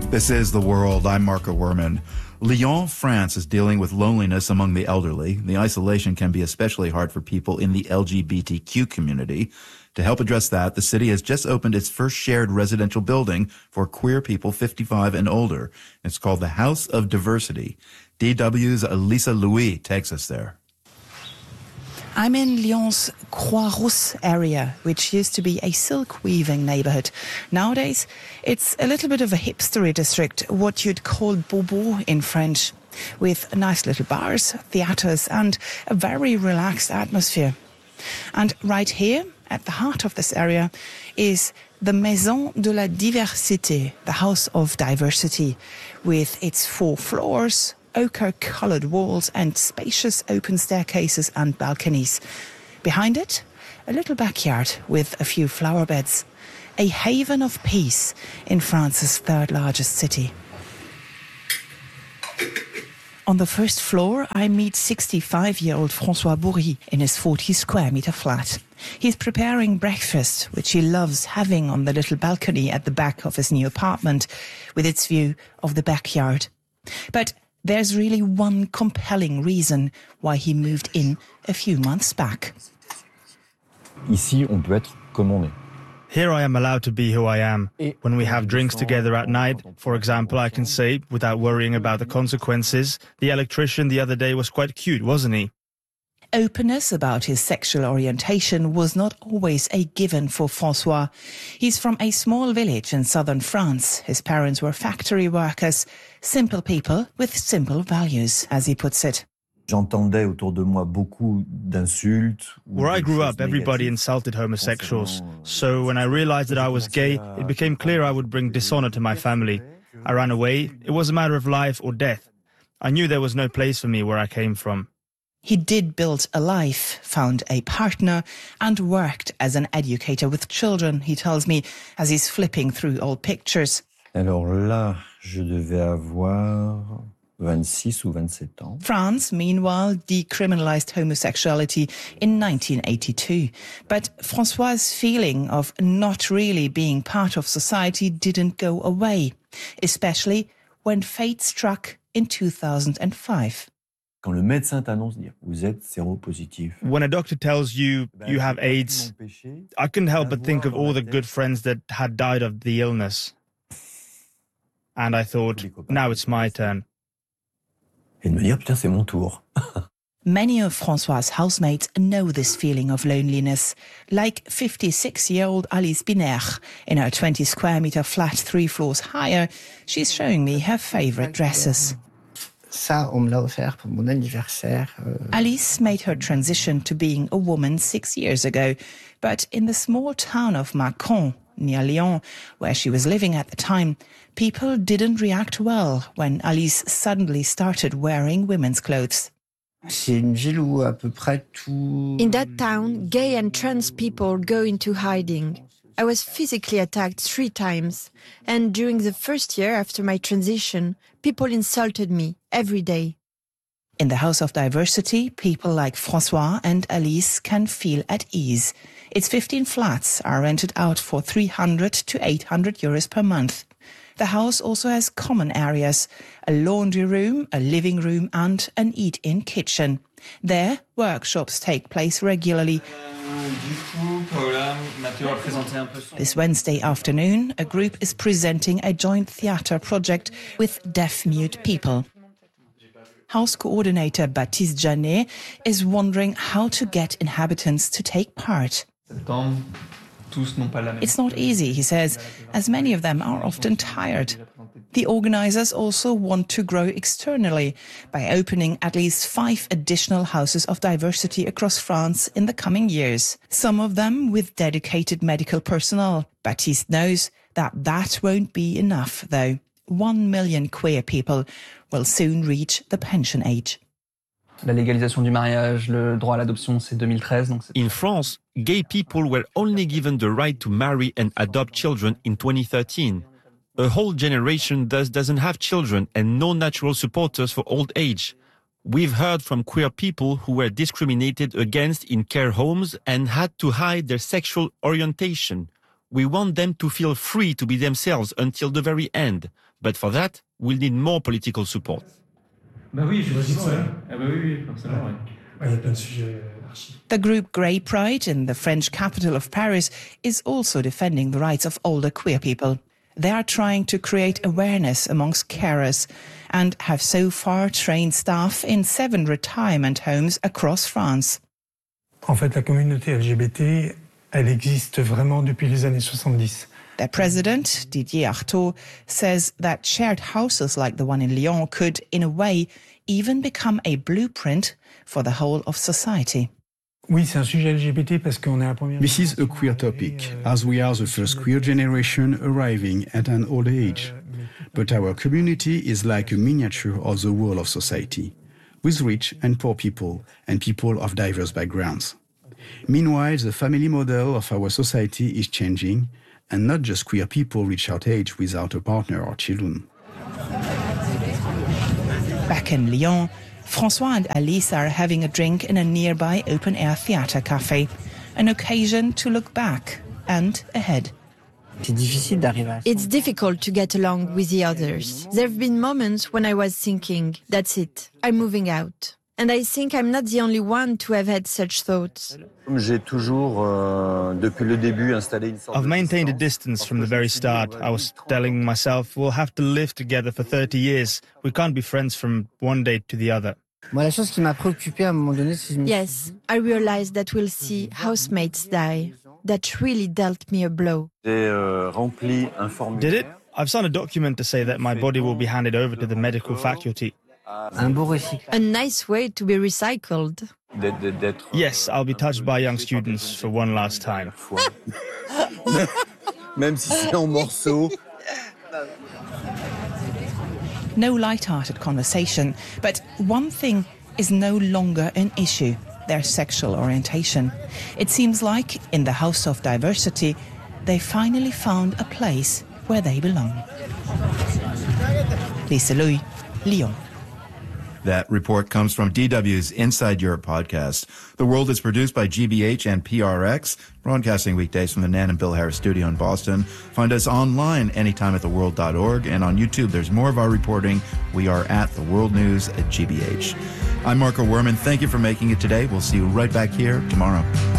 This is The World. I'm Marco Werman. Lyon, France is dealing with loneliness among the elderly. The isolation can be especially hard for people in the LGBTQ community. To help address that, the city has just opened its first shared residential building for queer people 55 and older. It's called the House of Diversity. DW's Lisa Louis takes us there. I'm in Lyon's Croix-Rousse area, which used to be a silk weaving neighbourhood. Nowadays, it's a little bit of a hipstery district, what you'd call bobo in French, with nice little bars, theatres and a very relaxed atmosphere. And right here, at the heart of this area, is the Maison de la Diversité, the House of Diversity, with its 4 floors, ochre-coloured walls and spacious open staircases and balconies. Behind it, a little backyard with a few flower beds. A haven of peace in France's 3rd largest city. On the first floor, I meet 65-year-old François Bourry in his 40-square-metre flat. He's preparing breakfast, which he loves having on the little balcony at the back of his new apartment, with its view of the backyard. But there's really one compelling reason why he moved in a few months back. Ici, on peut être comme on est. Here I am allowed to be who I am. When we have drinks together at night, for example, I can say, without worrying about the consequences, the electrician the other day was quite cute, wasn't he? Openness about his sexual orientation was not always a given for François. He's from a small village in southern France. His parents were factory workers, simple people with simple values, as he puts it. J'entendais autour de moi beaucoup d'insultes. Where I grew up, everybody insulted homosexuals. So when I realized that I was gay, it became clear I would bring dishonor to my family. I ran away. It was a matter of life or death. I knew there was no place for me where I came from. He did build a life, found a partner, and worked as an educator with children, he tells me, as he's flipping through old pictures. Alors là, je devais avoir 26 ou 27 ans. France, meanwhile, decriminalised homosexuality in 1982. But François' feeling of not really being part of society didn't go away, especially when fate struck in 2005. Quand le médecin t'annonce dire vous êtes séropositif. When a doctor tells you you have AIDS, I couldn't help but think of all the good friends that had died of the illness. And I thought, now it's my turn. Et de me dire putain, c'est mon tour. Many of François' housemates know this feeling of loneliness, like 56-year-old Alice Binaire. In her 20-square-metre flat 3 floors higher, she's showing me her favourite dresses. Ça, on me l'a offert pour mon anniversaire. Alice made her transition to being a woman 6 years ago, but in the small town of Mâcon, near Lyon, where she was living at the time, people didn't react well when Alice suddenly started wearing women's clothes. C'est une ville où à peu près tout... In that town, gay and trans people go into hiding. I was physically attacked 3 times, and during the first year after my transition, people insulted me every day. In the House of Diversity, people like François and Alice can feel at ease. Its 15 flats are rented out for 300 to 800 euros per month. The house also has common areas, a laundry room, a living room and an eat-in kitchen. There, workshops take place regularly. This Wednesday afternoon, a group is presenting a joint theatre project with deaf-mute people. House coordinator Baptiste Janet is wondering how to get inhabitants to take part. It's not easy, he says, as many of them are often tired. The organisers also want to grow externally by opening at least 5 additional houses of diversity across France in the coming years, some of them with dedicated medical personnel. Baptiste knows that won't be enough, though. 1 million queer people will soon reach the pension age. La légalisation du mariage, le droit à l'adoption, c'est 2013. Donc in France, gay people were only given the right to marry and adopt children in 2013. A whole generation thus doesn't have children and no natural supporters for old age. We've heard from queer people who were discriminated against in care homes and had to hide their sexual orientation. We want them to feel free to be themselves until the very end. But for that, we'll need more political support. The group Grey Pride in the French capital of Paris is also defending the rights of older queer people. They are trying to create awareness amongst carers and have so far trained staff in 7 retirement homes across France. En fait, la communauté LGBT, elle existe vraiment depuis les années 70. Their president, Didier Artaud, says that shared houses like the one in Lyon could, in a way, even become a blueprint for the whole of society. Oui, c'est un sujet LGBT parce qu'on est la première. This is a queer topic, as we are the first queer generation arriving at an old age. But our community is like a miniature of the whole of society, with rich and poor people and people of diverse backgrounds. Meanwhile, the family model of our society is changing, and not just queer people reach out age without a partner or children. Back in Lyon, François and Alice are having a drink in a nearby open-air theatre cafe, an occasion to look back and ahead. It's difficult to get along with the others. There have been moments when I was thinking, that's it, I'm moving out. And I think I'm not the only one to have had such thoughts. I've maintained a distance from the very start. I was telling myself, we'll have to live together for 30 years. We can't be friends from one day to the other. Yes, I realized that we'll see housemates die. That really dealt me a blow. Did it? I've signed a document to say that my body will be handed over to the medical faculty. A nice way to be recycled. Yes, I'll be touched by young students for one last time. Même si c'est en morceaux. No light-hearted conversation, but one thing is no longer an issue: their sexual orientation. It seems like, in the House of Diversity, they finally found a place where they belong. Lisa Louis, Lyon. That report comes from DW's Inside Europe podcast. The World is produced by GBH and PRX, broadcasting weekdays from the Nan and Bill Harris studio in Boston. Find us online anytime at theworld.org, and on YouTube there's more of our reporting. We are at The World News at GBH. I'm Marco Werman. Thank you for making it today. We'll see you right back here tomorrow.